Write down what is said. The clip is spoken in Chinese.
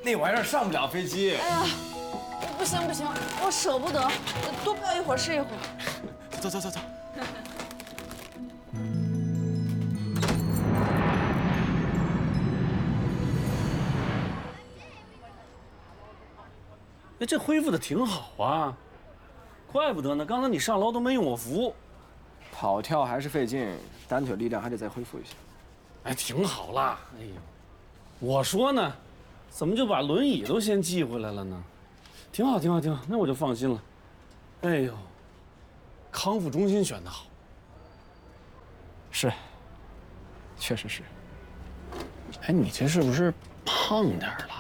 那玩意儿上不了飞机。 哎呀，不行不行，我舍不得，多抱一会儿是一会儿。 走走走走。 哎，这恢复的挺好啊，怪不得呢。刚才你上楼都没用我扶。 跑跳还是费劲，单腿力量还得再恢复一下。 哎，挺好啦。哎呦，我说呢，怎么就把轮椅都先寄回来了呢？挺好，挺好，挺好，那我就放心了。哎呦，康复中心选的好。 是，确实是。 哎，你这是不是胖点了？